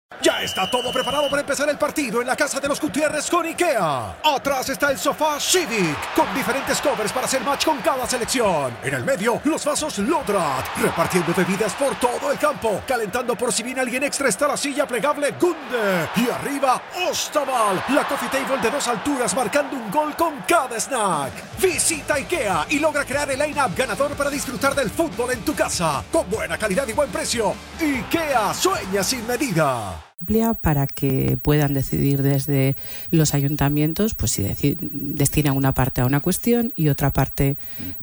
Ya está todo preparado para empezar el partido en la casa de los Gutiérrez con IKEA. Atrás está el sofá Civic, con diferentes covers para hacer match con cada selección. En el medio, los vasos Lodrat, repartiendo bebidas por todo el campo. Calentando por si viene alguien extra está la silla plegable Gunde. Y arriba, Ostaval, la coffee table de 2 alturas marcando un gol con cada snack. Visita IKEA y logra crear el line-up ganador para disfrutar del fútbol en tu casa. Con buena calidad y buen precio. IKEA sueña sin medida. Para que puedan decidir desde los ayuntamientos, pues si destinan una parte a una cuestión y otra parte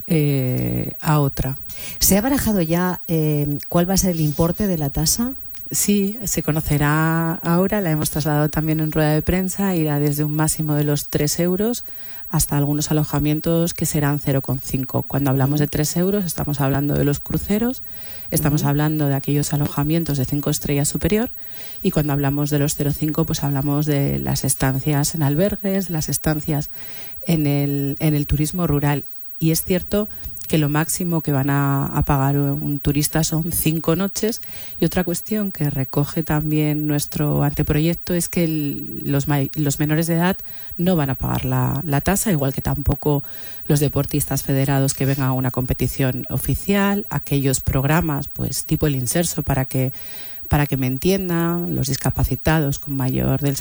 a otra. ¿Se ha barajado ya cuál va a ser el importe de la tasa? Sí, se conocerá ahora, la hemos trasladado también en rueda de prensa, irá desde un máximo de los 3 euros hasta algunos alojamientos que serán 0,5. Cuando hablamos de 3 euros estamos hablando de los cruceros, estamos hablando de aquellos alojamientos de 5 estrellas superior, y cuando hablamos de los 0,5 pues hablamos de las estancias en albergues, de las estancias en el turismo rural. Y es cierto que lo máximo que van a pagar un turista son 5 noches. Y otra cuestión que recoge también nuestro anteproyecto es que los menores de edad no van a pagar la tasa, igual que tampoco los deportistas federados que vengan a una competición oficial, aquellos programas pues tipo el Inserso para que me entiendan, los discapacitados con mayor del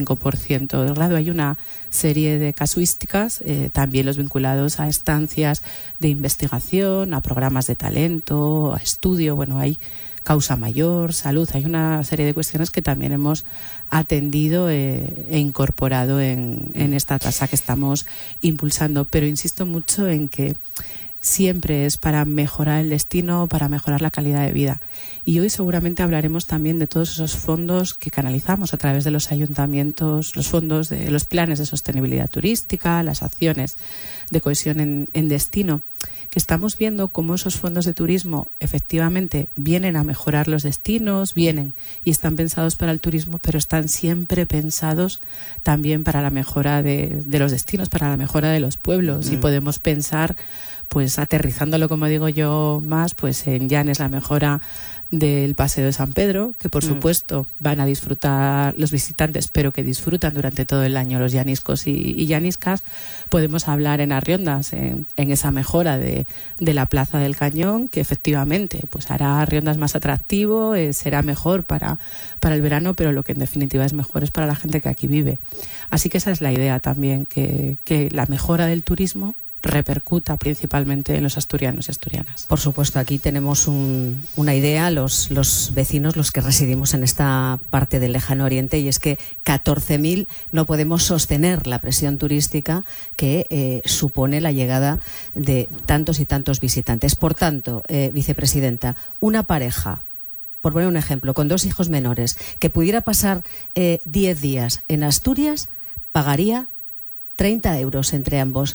65% del grado. Hay una serie de casuísticas, también los vinculados a estancias de investigación, a programas de talento, a estudio. Bueno, hay causa mayor, salud, hay una serie de cuestiones que también hemos atendido e incorporado en esta tasa que estamos impulsando. Pero insisto mucho en que siempre es para mejorar el destino, para mejorar la calidad de vida. Y hoy seguramente hablaremos también de todos esos fondos que canalizamos a través de los ayuntamientos, los fondos de los planes de sostenibilidad turística, las acciones de cohesión en destino, que estamos viendo cómo esos fondos de turismo efectivamente vienen a mejorar los destinos, vienen y están pensados para el turismo, pero están siempre pensados también para la mejora de los destinos, para la mejora de los pueblos. Y podemos pensar, pues aterrizándolo, como digo yo, más, pues en Llanes la mejora del Paseo de San Pedro, que por supuesto van a disfrutar los visitantes, pero que disfrutan durante todo el año los llaniscos y llaniscas. Podemos hablar en Arriondas, en esa mejora de la Plaza del Cañón, que efectivamente pues hará Arriondas más atractivo, será mejor para el verano, pero lo que en definitiva es mejor es para la gente que aquí vive. Así que esa es la idea también, que la mejora del turismo repercuta principalmente en los asturianos y asturianas. Por supuesto, aquí tenemos una idea, los vecinos, los que residimos en esta parte del lejano oriente, y es que 14.000 no podemos sostener la presión turística que supone la llegada de tantos y tantos visitantes. Por tanto, vicepresidenta, una pareja, por poner un ejemplo, con 2 hijos menores, que pudiera pasar 10 días en Asturias, pagaría 30 euros entre ambos.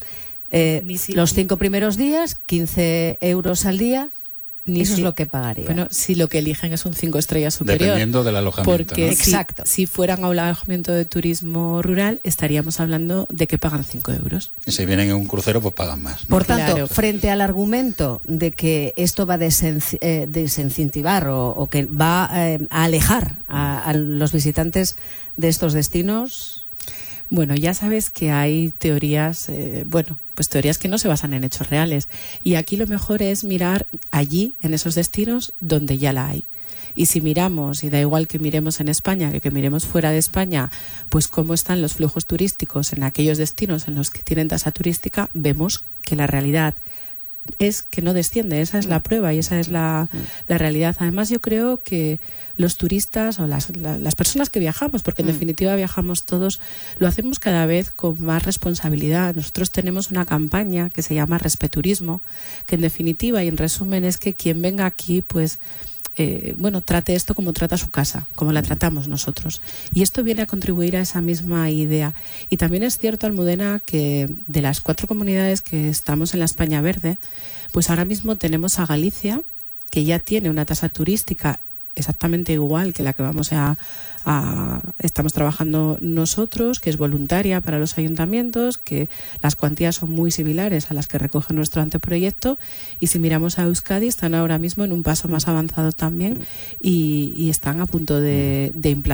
Los 5 primeros días, 15 euros al día, eso es lo que pagaría. Bueno, si lo que eligen es un 5 estrellas superior. Dependiendo del alojamiento. Porque ¿no? Exacto. Si fueran a un alojamiento de turismo rural, estaríamos hablando de que pagan 5 euros. Y si vienen en un crucero, pues pagan más, ¿no? Por tanto, Claro. Frente al argumento de que esto va a desincentivar o que va a alejar a los visitantes de estos destinos. Bueno, ya sabes que hay teorías, pues teorías que no se basan en hechos reales. Y aquí lo mejor es mirar allí, en esos destinos, donde ya la hay. Y si miramos, y da igual que miremos en España que miremos fuera de España, pues cómo están los flujos turísticos en aquellos destinos en los que tienen tasa turística, vemos que la realidad es que no desciende. Esa es la prueba y esa es la realidad. Además, yo creo que los turistas o las personas que viajamos, porque en definitiva viajamos todos, lo hacemos cada vez con más responsabilidad. Nosotros tenemos una campaña que se llama Respeturismo, que en definitiva y en resumen es que quien venga aquí pues trate esto como trata su casa, como la tratamos nosotros. Y esto viene a contribuir a esa misma idea. Y también es cierto, Almudena, que de las 4 comunidades que estamos en la España Verde, pues ahora mismo tenemos a Galicia, que ya tiene una tasa turística exactamente igual que la que estamos trabajando nosotros, que es voluntaria para los ayuntamientos, que las cuantías son muy similares a las que recoge nuestro anteproyecto, y si miramos a Euskadi están ahora mismo en un paso más avanzado también y están a punto de implantar